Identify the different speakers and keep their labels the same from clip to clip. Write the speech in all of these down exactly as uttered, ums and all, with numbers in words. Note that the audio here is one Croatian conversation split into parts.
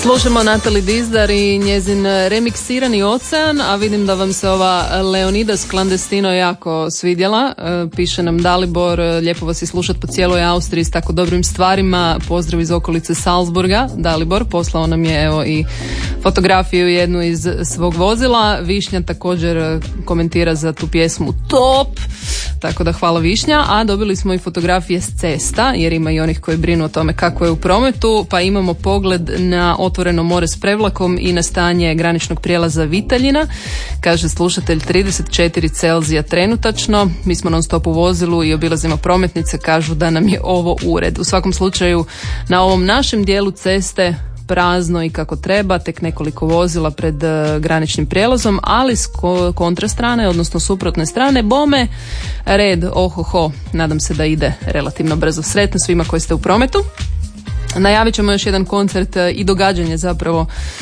Speaker 1: Slušamo Natalie Dizdar i njezin remiksirani Ocean, a vidim da vam se ova Leonidas Clandestino jako svidjela. Piše nam Dalibor, lijepo vas je slušati po cijeloj Austriji s tako dobrim stvarima. Pozdrav iz okolice Salzburga. Dalibor poslao nam je evo i fotografiju jednu iz svog vozila. Višnja također komentira za tu pjesmu top, tako da hvala Višnja. A dobili smo i fotografije s cesta, jer ima i onih koji brinu o tome kako je u prometu, pa imamo pogled na otvoreno more s prevlakom i na stanje graničnog prijelaza Vitaljina. Kaže slušatelj trideset četiri Celzija trenutačno, mi smo non stop u vozilu i obilazimo prometnice, kažu da nam je ovo ured. U svakom slučaju na ovom našem dijelu ceste prazno i kako treba, tek nekoliko vozila pred uh, graničnim prijelazom, ali s ko- kontra strane, odnosno suprotne strane, bome, red, ohoho, nadam se da ide relativno brzo. Sretno svima koji ste u prometu. Najavit ćemo još jedan koncert i događanje zapravo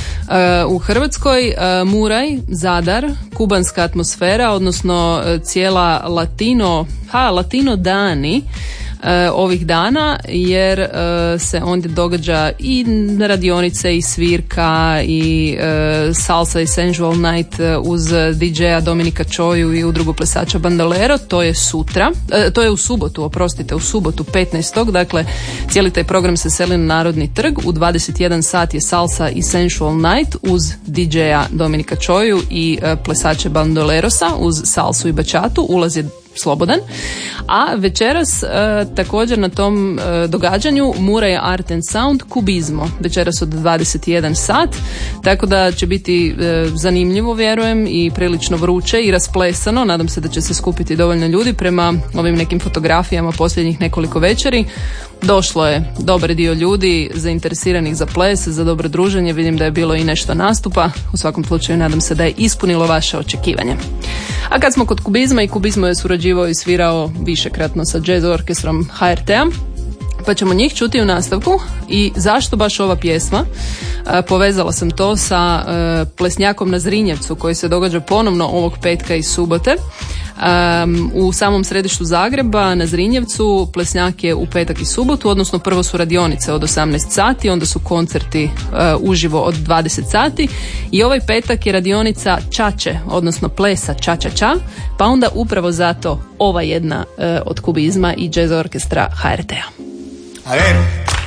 Speaker 1: uh, u Hrvatskoj. Uh, Muraj, Zadar, kubanska atmosfera, odnosno uh, cijela latino, ha, latino dani uh, ovih dana, jer uh, se ondje događa i radionice i svirka i uh, salsa i sensual night uz D J-a Dominika Čoju i udrugu plesača Bandolero. To je sutra, uh, to je u subotu, oprostite, u subotu petnaestog Dakle, cijeli taj program se seli na Narodni trg. U dvadeset jedan sat je salsa i sensual night uz D J-a Dominika Čoju i uh, plesače Bandolerosa uz salsu i bačatu. Ulaz je slobodan. A večeras e, također na tom e, događanju Muraj Art and Sound Kubizmo. Večeras od dvadeset jedan sat, tako da će biti e, zanimljivo, vjerujem, i prilično vruće i rasplesano. Nadam se da će se skupiti dovoljno ljudi. Prema ovim nekim fotografijama posljednjih nekoliko večeri došlo je dobar dio ljudi zainteresiranih za ples, za dobro druženje. Vidim da je bilo i nešto nastupa. U svakom slučaju nadam se da je ispunilo vaše očekivanje. A kad smo kod kubizma, i kubizmo je surađivao i svirao višekratno sa jazz orkestrom H R T-a, pa ćemo njih čuti u nastavku. I zašto baš ova pjesma? E, povezala sam to sa e, plesnjakom na Zrinjevcu koji se događa ponovno ovog petka i subote. Um, u samom središtu Zagreba na Zrinjevcu plesnjak je u petak i subotu, odnosno prvo su radionice od osamnaest sati, onda su koncerti uh, uživo od dvadeset sati i ovaj petak je radionica čače, odnosno plesa ča-ča-ča, pa onda upravo zato ova jedna uh, od kubizma i jazz orkestra H R T-a.
Speaker 2: A ver.